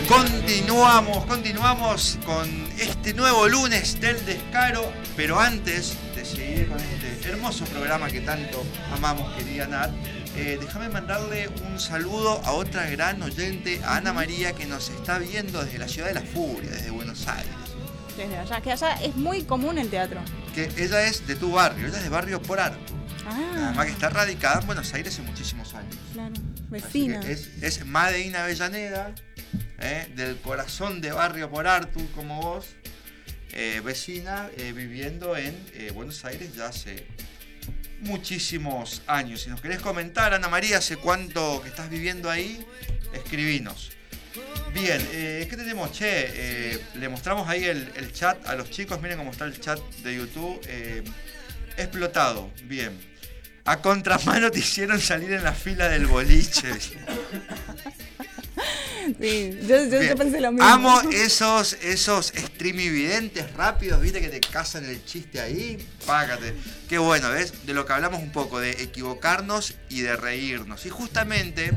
Continuamos con este nuevo lunes del descaro, pero antes de seguir con este hermoso programa que tanto amamos, querida Nat, déjame mandarle un saludo a otra gran oyente, a Ana María, que nos está viendo desde la ciudad de la furia, desde Buenos Aires. Desde allá, que allá es muy común el teatro. Que ella es de tu barrio, ella es de Barrio Porarco. Ah. Además que está radicada en Buenos Aires hace muchísimos años. Claro, vecina. Es Made in Avellaneda, del corazón de Barrio Porartu, como vos, vecina, viviendo en Buenos Aires ya hace muchísimos años. Si nos querés comentar, Ana María, hace cuánto que estás viviendo ahí, escribinos. Bien, ¿qué tenemos? Le mostramos ahí el chat a los chicos. Miren cómo está el chat de YouTube. Explotado, bien. A contramano te hicieron salir en la fila del boliche. Sí, yo pensé lo mismo. Amo esos streamividentes rápidos, viste, que te cazan el chiste ahí. Págate. Qué bueno, ¿ves? De lo que hablamos un poco, de equivocarnos y de reírnos. Y justamente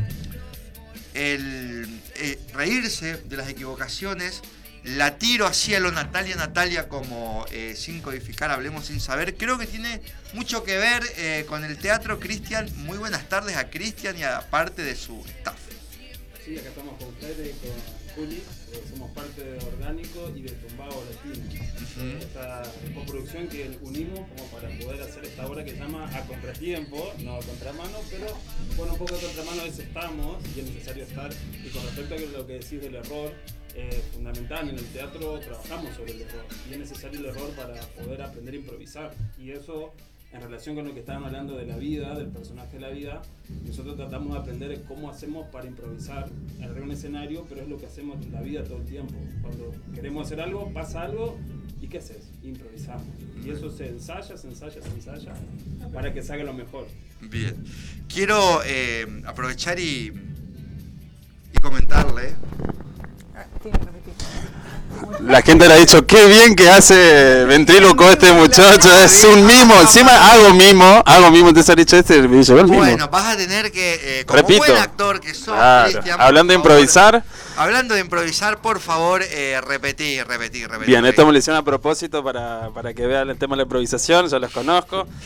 el reírse de las equivocaciones, la tiro así a lo Natalia como sin codificar, hablemos sin saber. Creo que tiene mucho que ver con el teatro. Cristian, muy buenas tardes a Cristian y a parte de su staff. Sí, acá estamos con ustedes y con Juli, somos parte de Orgánico y de Tumbao Latino. Esta postproducción que unimos como para poder hacer esta obra que se llama A Contratiempo, no a contramano, pero bueno, un poco de contramano a veces estamos y es necesario estar. Y con respecto a lo que decís del error, fundamental, en el teatro trabajamos sobre el error y es necesario el error para poder aprender a improvisar. Y eso, en relación con lo que estaban hablando de la vida, del personaje de la vida, nosotros tratamos de aprender cómo hacemos para improvisar arriba de un escenario, pero es lo que hacemos en la vida todo el tiempo. Cuando queremos hacer algo, pasa algo, ¿y qué haces? Improvisamos. Y eso se ensaya para que salga lo mejor. Bien. Quiero aprovechar y comentarle. Tiene que repetir. La gente le ha dicho, qué bien que hace ventríloco este muchacho, es un mimo, encima hago mimo, entonces ha dicho me dice, el mimo. Bueno, vas a tener que, como repito, buen actor que sos, claro, Cristian, hablando de favor, improvisar. Hablando de improvisar, por favor, repetir. Bien, esto me lo hicieron a propósito para que vean el tema de la improvisación, yo los conozco.